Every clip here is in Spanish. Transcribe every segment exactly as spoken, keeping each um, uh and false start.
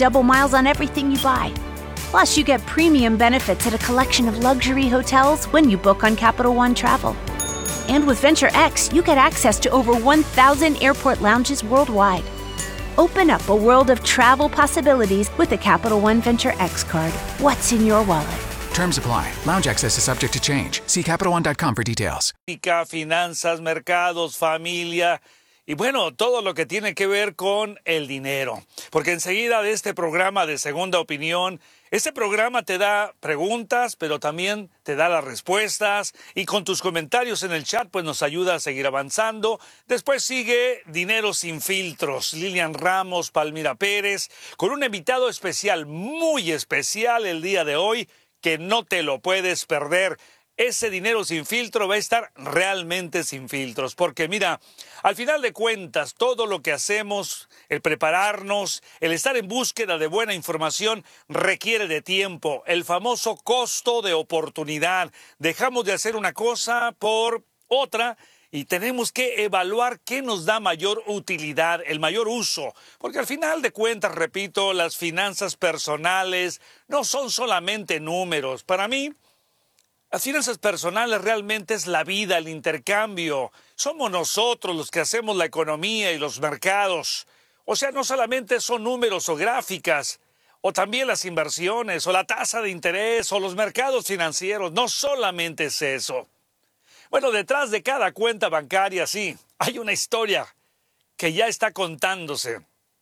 double miles on everything you buy. Plus, you get premium benefits at a collection of luxury hotels when you book on Capital One Travel. And with Venture X, you get access to over one thousand airport lounges worldwide. Open up a world of travel possibilities with the Capital One Venture X card. What's in your wallet? Terms apply. Lounge access is subject to change. See Capital One dot com for details. Finanzas, mercados, familia y bueno, todo lo que tiene que ver con el dinero. Porque enseguida de este programa de Segunda Opinión, este programa te da preguntas, pero también te da las respuestas y con tus comentarios en el chat pues nos ayuda a seguir avanzando. Después sigue Dinero Sin Filtros, Lilian Ramos, Palmira Pérez, con un invitado especial, muy especial el día de hoy, que no te lo puedes perder. Ese Dinero Sin Filtro va a estar realmente sin filtros, porque mira, al final de cuentas, todo lo que hacemos, el prepararnos, el estar en búsqueda de buena información, requiere de tiempo, el famoso costo de oportunidad. Dejamos de hacer una cosa por otra y tenemos que evaluar qué nos da mayor utilidad, el mayor uso, porque al final de cuentas, repito, las finanzas personales no son solamente números. Para mí, las finanzas personales realmente es la vida, el intercambio. Somos nosotros los que hacemos la economía y los mercados. O sea, no solamente son números o gráficas, o también las inversiones, o la tasa de interés, o los mercados financieros. No solamente es eso. Bueno, detrás de cada cuenta bancaria, sí, hay una historia que ya está contándose.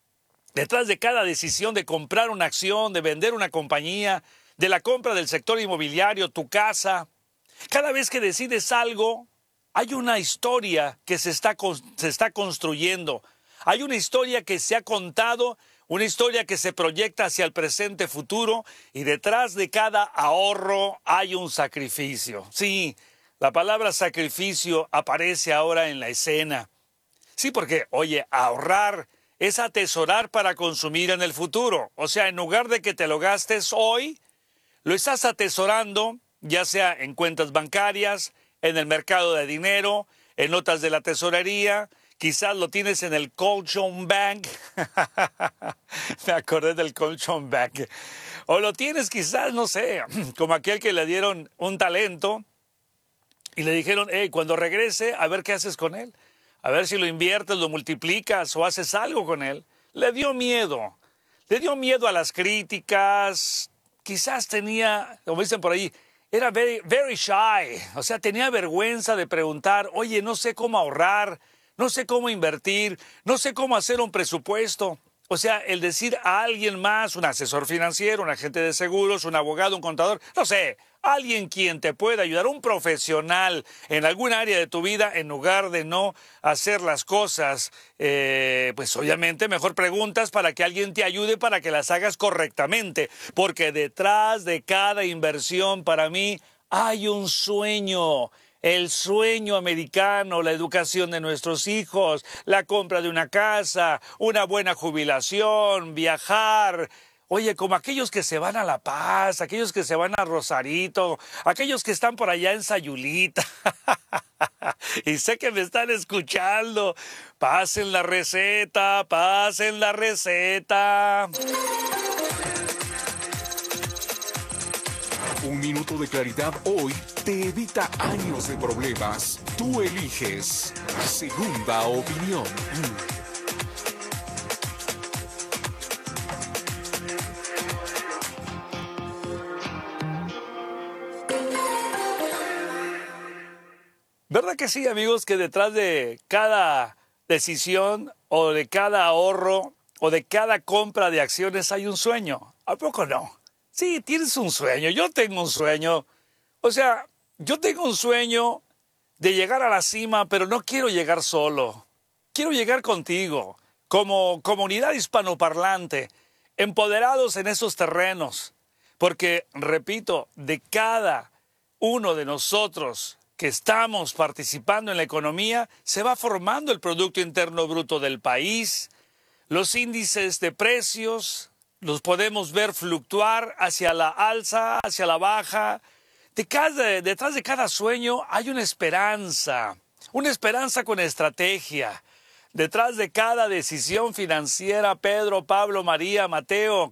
Detrás de cada decisión de comprar una acción, de vender una compañía, de la compra del sector inmobiliario, tu casa. Cada vez que decides algo, hay una historia que se está, se está construyendo. Hay una historia que se ha contado, una historia que se proyecta hacia el presente futuro y detrás de cada ahorro hay un sacrificio. Sí, la palabra sacrificio aparece ahora en la escena. Sí, porque, oye, ahorrar es atesorar para consumir en el futuro. O sea, en lugar de que te lo gastes hoy, lo estás atesorando, ya sea en cuentas bancarias, en el mercado de dinero, en notas de la tesorería, quizás lo tienes en el Colchón Bank. Me acordé del Colchón Bank. O lo tienes quizás, no sé, como aquel que le dieron un talento y le dijeron, hey, cuando regrese, a ver qué haces con él. A ver si lo inviertes, lo multiplicas o haces algo con él. Le dio miedo. Le dio miedo a las críticas. Quizás tenía, como dicen por ahí, era very, very shy. O sea, tenía vergüenza de preguntar, oye, no sé cómo ahorrar, no sé cómo invertir, no sé cómo hacer un presupuesto. O sea, el decir a alguien más, un asesor financiero, un agente de seguros, un abogado, un contador, no sé, alguien quien te pueda ayudar, un profesional en algún área de tu vida, en lugar de no hacer las cosas, eh, pues obviamente mejor preguntas para que alguien te ayude para que las hagas correctamente, porque detrás de cada inversión para mí hay un sueño. El sueño americano, la educación de nuestros hijos, la compra de una casa, una buena jubilación, viajar. Oye, como aquellos que se van a La Paz, aquellos que se van a Rosarito, aquellos que están por allá en Sayulita. Y sé que me están escuchando. Pasen la receta, pasen la receta. Un minuto de claridad hoy te evita años de problemas. Tú eliges Segunda Opinión. ¿Verdad que sí, amigos, que detrás de cada decisión o de cada ahorro o de cada compra de acciones hay un sueño? ¿A poco no? Sí, tienes un sueño, yo tengo un sueño. O sea, yo tengo un sueño de llegar a la cima, pero no quiero llegar solo. Quiero llegar contigo, como comunidad hispanoparlante, empoderados en esos terrenos. Porque, repito, de cada uno de nosotros que estamos participando en la economía, se va formando el Producto Interno Bruto del país, los índices de precios los podemos ver fluctuar hacia la alza, hacia la baja. De cada, detrás de cada sueño hay una esperanza, una esperanza con estrategia. Detrás de cada decisión financiera, Pedro, Pablo, María, Mateo,